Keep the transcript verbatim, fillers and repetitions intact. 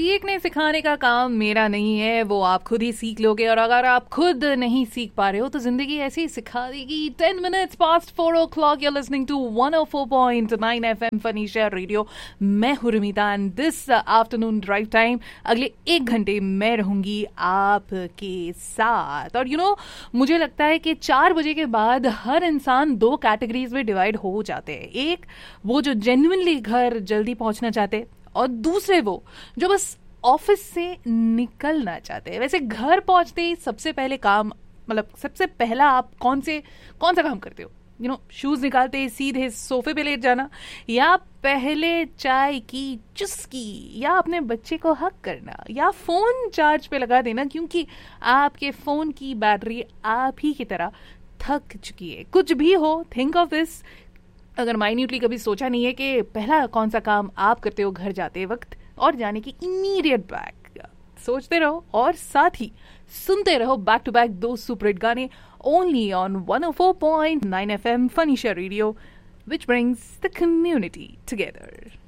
सीखने सिखाने का काम मेरा नहीं है, वो आप खुद ही सीख लोगे। और अगर आप खुद नहीं सीख पा रहे हो तो जिंदगी ऐसे ही सिखा देगी। Ten minutes past four O clock, you are listening to one O four point nine F M फनीशा radio. मैं हूं Ramita and this afternoon drive time, अगले एक घंटे मैं रहूंगी आपके साथ। और यू you नो know, मुझे लगता है कि चार बजे के बाद हर इंसान दो कैटेगरीज में डिवाइड हो जाते हैं। एक वो जो जेन्युइनली घर जल्दी पहुंचना चाहते, और दूसरे वो जो बस ऑफिस से निकलना चाहते हैं। वैसे घर पहुंचते ही सबसे पहले काम, मतलब सबसे पहला आप कौन से कौन सा काम करते हो? यू नो शूज निकालते ही सीधे सोफे पे लेट जाना, या पहले चाय की चुस्की, या अपने बच्चे को हक करना, या फोन चार्ज पे लगा देना क्योंकि आपके फोन की बैटरी आप ही की तरह थक चुकी है। कुछ भी हो, थिंक ऑफ दिस। अगर माइन्यूटली कभी सोचा नहीं है कि पहला कौन सा काम आप करते हो घर जाते वक्त और जाने की इमीडिएट बैक, सोचते रहो और साथ ही सुनते रहो बैक टू बैक दो सुपरहिट गाने only on one O four point nine F M फनीशा radio, which brings the community together.